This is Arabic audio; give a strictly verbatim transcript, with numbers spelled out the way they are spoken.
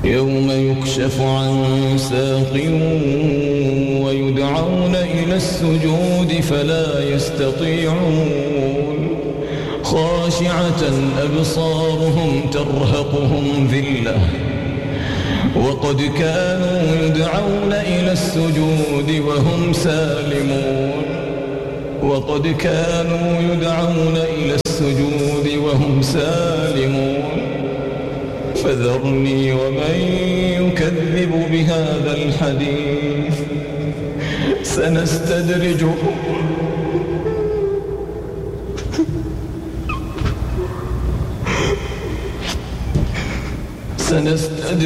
يوم يكشف عن ساق ويدعون إلى السجود فلا يستطيعون خاشعة أبصارهم ترهقهم ذلة وقد كانوا يدعون إلى السجود وهم سالمون وقد كانوا يدعون إلى السجود وهم سالمون فذرني ومن يكذب بهذا الحديث سنستدرجهم سنستدرجهم